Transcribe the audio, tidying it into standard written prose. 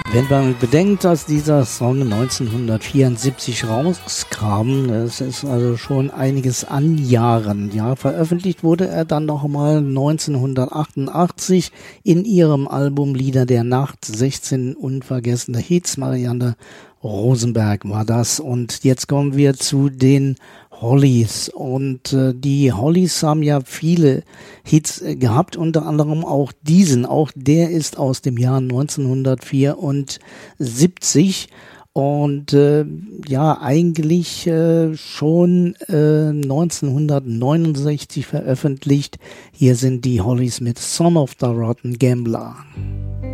Wenn man bedenkt, dass dieser Song 1974 rauskam, das ist also schon einiges an Jahren. Ja, veröffentlicht wurde er dann nochmal 1988 in ihrem Album Lieder der Nacht, 16 unvergessene Hits. Marianne Rosenberg war das. Und jetzt kommen wir zu den Hollies. Und die Hollies haben ja viele Hits gehabt, unter anderem auch diesen. Auch der ist aus dem Jahr 1974 und ja, eigentlich schon 1969 veröffentlicht. Hier sind die Hollies mit Son of the Rotten Gambler.